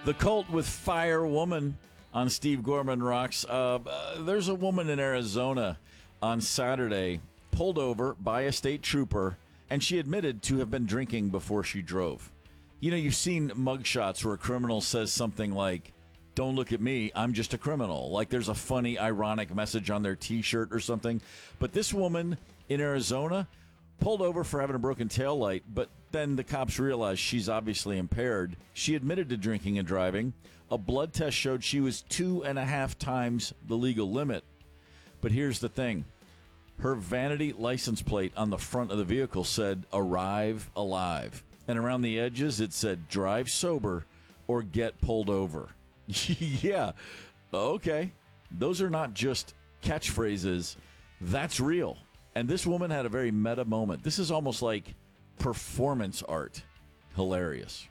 The Cult with Fire Woman on Steve Gorman Rocks. There's a woman in Arizona on Saturday pulled over by a state trooper, and she admitted to have been drinking before she drove. You know, you've seen mugshots where a criminal says something like, "Don't look at me, I'm just a criminal." Like there's a funny, ironic message on their T-shirt or something. But this woman in Arizona pulled over for having a broken taillight, but then the cops realized she's obviously impaired. She admitted to drinking and driving. A blood test showed she was 2.5 times the legal limit. But here's the thing. Her vanity license plate on the front of the vehicle said, "Arrive alive." And around the edges, it said, "Drive sober or get pulled over." Yeah, okay. Those are not just catchphrases. That's real. And this woman had a very meta moment. This is almost like performance art. Hilarious.